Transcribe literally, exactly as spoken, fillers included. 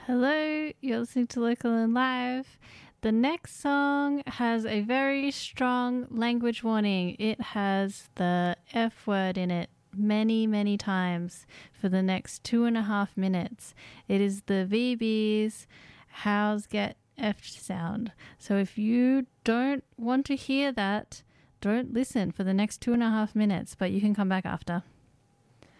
Hello, you're listening to Local and Live. The next song has a very strong language warning. It has the F word in it many, many times for the next two and a half minutes. It is the V B's How's Get F sound. So if you don't want to hear that, don't listen for the next two and a half minutes, but you can come back after.